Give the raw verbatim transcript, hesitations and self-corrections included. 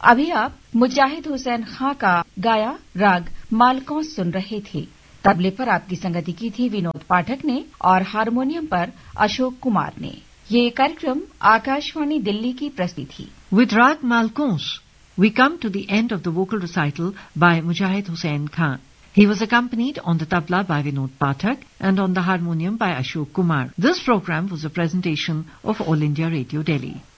अभी आप मुजाहिद हुसैन खां का गाया राग मालकौंस सुन रहे थे। तबले पर आपकी संगति की थी विनोद पाठक ने और हारमोनियम पर अशोक कुमार ने। ये कार्यक्रम आकाशवाणी दिल्ली की प्रस्तुति थी। With Rag Malkons, we come to the end of the vocal recital by Mujahid Hussain Khan. He was accompanied on the tabla by Vinod Pathak and on the harmonium by Ashok Kumar. This program was a presentation of All India Radio Delhi.